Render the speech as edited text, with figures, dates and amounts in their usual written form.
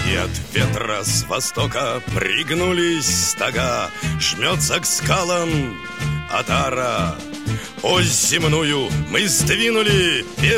И от ветра с востока пригнулись стога, жмется к скалам отара. Ось земную мы сдвинули без